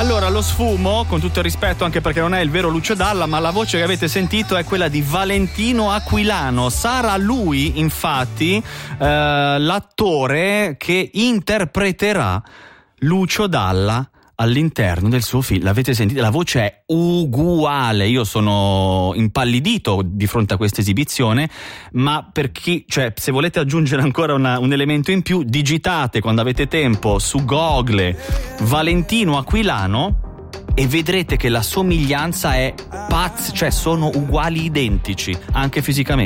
Allora, lo sfumo, con tutto il rispetto, anche perché non è il vero Lucio Dalla, ma la voce che avete sentito è quella di Valentino Aquilano. Sarà lui, infatti, l'attore che interpreterà Lucio Dalla all'interno del suo film. L'avete sentito? La voce è uguale. Io sono impallidito di fronte a questa esibizione, ma per chi, cioè, se volete aggiungere ancora un elemento in più, digitate quando avete tempo su Google Valentino Aquilano e vedrete che la somiglianza è pazza, cioè sono uguali, identici, anche fisicamente.